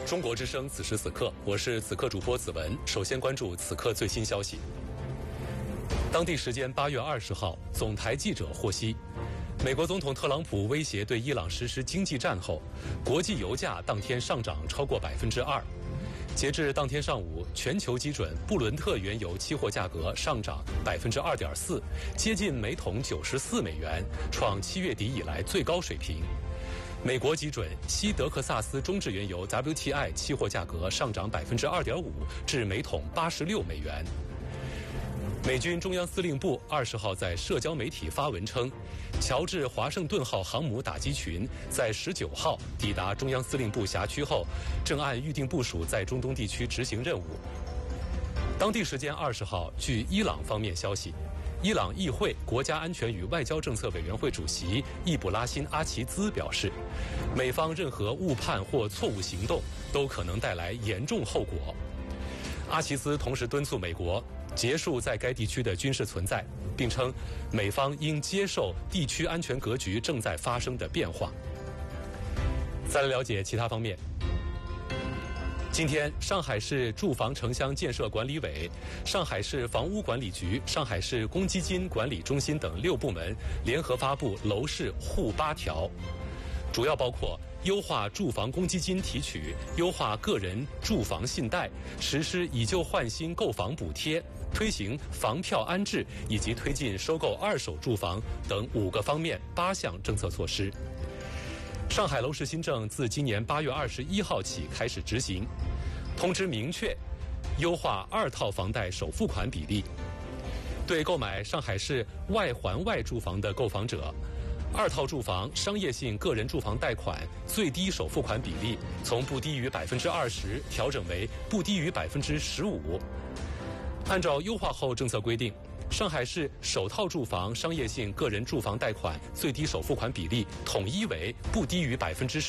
中国之声此时此刻，我是此刻主播子文。首先关注此刻最新消息。当地时间8月20号，总台记者获悉，美国总统特朗普威胁对伊朗实施经济战后，国际油价当天上涨超过2%。截至当天上午，全球基准布伦特原油期货价格上涨2.4%，接近每桶94美元，创7月底以来最高水平。美国基准西德克萨斯中质原油 WTI 期货价格上涨2.5%，至每桶86美元。美军中央司令部20号在社交媒体发文称，乔治华盛顿号航母打击群在19号抵达中央司令部辖区后，正按预定部署在中东地区执行任务。当地时间20号，据伊朗方面消息，伊朗议会国家安全与外交政策委员会主席易卜拉欣·阿齐兹表示，美方任何误判或错误行动都可能带来严重后果。阿齐兹同时敦促美国结束在该地区的军事存在，并称美方应接受地区安全格局正在发生的变化。再来了解其他方面。今天，上海市住房城乡建设管理委、上海市房屋管理局、上海市公积金管理中心等6部门联合发布楼市沪8条，主要包括优化住房公积金提取，优化个人住房信贷，实施以旧换新购房补贴，推行房票安置，以及推进收购二手住房等5个方面8项政策措施。上海楼市新政自今年8月21号起开始执行，通知明确优化2套房贷首付款比例，对购买上海市外环外住房的购房者，2套住房商业性个人住房贷款最低首付款比例从不低于20%调整为不低于15%。按照优化后政策规定，上海市首套住房商业性个人住房贷款最低首付款比例统一为不低于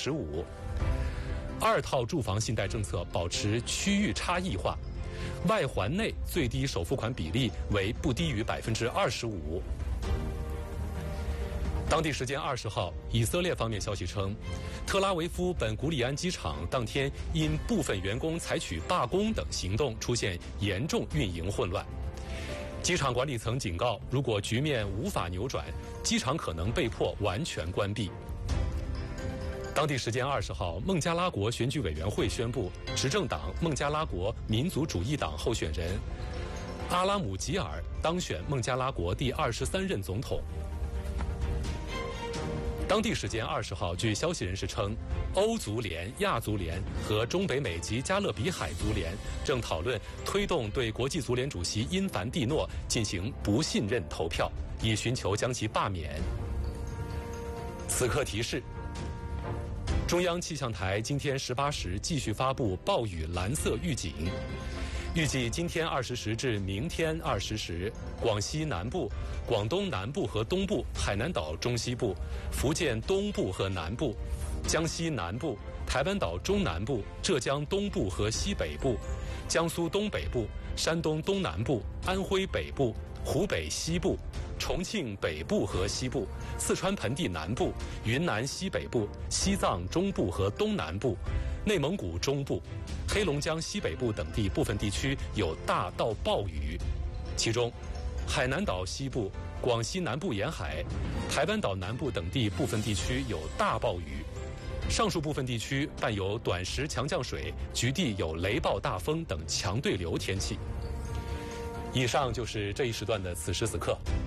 15%。2套住房信贷政策保持区域差异化，外环内最低首付款比例为不低于25%。当地时间20号，以色列方面消息称，特拉维夫本古里安机场当天因部分员工采取罢工等行动出现严重运营混乱。机场管理层警告，如果局面无法扭转，机场可能被迫完全关闭。当地时间20号，孟加拉国选举委员会宣布，执政党孟加拉国民族主义党候选人阿拉姆吉尔当选孟加拉国第23任总统。当地时间20号，据消息人士称，欧足联、亚足联和中北美及加勒比海足联正讨论推动对国际足联主席因凡蒂诺进行不信任投票，以寻求将其罢免。此刻提示：中央气象台今天18时继续发布暴雨蓝色预警。预计今天20时至明天20时，广西南部、广东南部和东部、海南岛中西部、福建东部和南部、江西南部、台湾岛中南部、浙江东部和西北部、江苏东北部、山东东南部、安徽北部、湖北西部、重庆北部和西部、四川盆地南部、云南西北部、西藏中部和东南部、内蒙古中部、黑龙江西北部等地部分地区有大到暴雨，其中海南岛西部、广西南部沿海、台湾岛南部等地部分地区有大暴雨，上述部分地区伴有短时强降水，局地有雷暴大风等强对流天气。以上就是这一时段的此时此刻。